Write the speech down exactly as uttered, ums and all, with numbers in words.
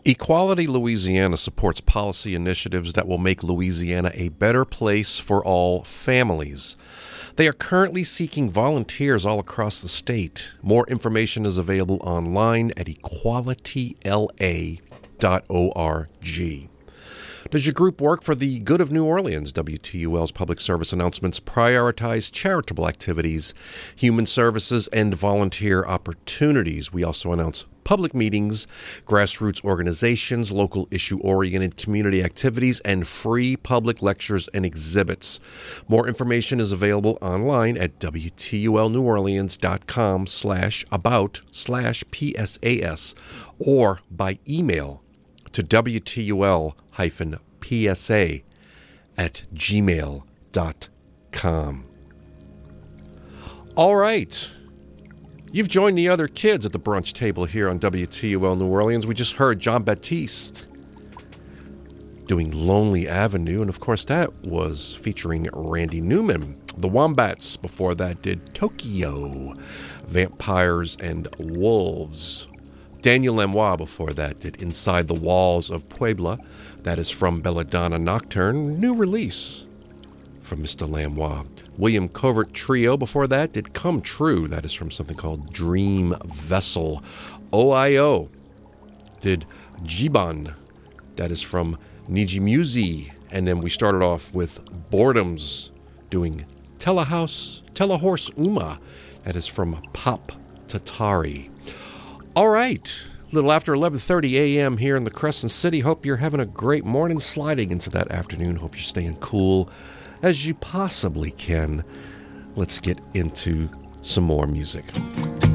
Equality Louisiana supports policy initiatives that will make Louisiana a better place for all families. They are currently seeking volunteers all across the state. More information is available online at equality l a dot org. Does your group work for the good of New Orleans? W T U L's public service announcements prioritize charitable activities, human services, and volunteer opportunities. We also announce public meetings, grassroots organizations, local issue-oriented community activities, and free public lectures and exhibits. More information is available online at W T U L New Orleans dot com slash about slash P S A S or by email to W T U L hyphen P S A at gmail dot com. All right. You've joined the other kids at the brunch table here on W T U L New Orleans. We just heard Jon Batiste doing Lonely Avenue, and of course that was featuring Randy Newman. The Wombats before that did Tokyo, Vampires and Wolves. Daniel Lanois before that did Inside the Walls of Puebla. That is from Belladonna Nocturne, new release from Mister Lanois. William Covert Trio before that did Come True. That is from something called Dream Vessel. O I O did Jiban. That is from Niji Musi. And then we started off with Boredoms doing Telehouse, Telehorse Uma. That is from Pop Tatari. All right, a little after eleven thirty a.m. here in the Crescent City. Hope you're having a great morning, sliding into that afternoon. Hope you're staying cool as you possibly can. Let's get into some more music.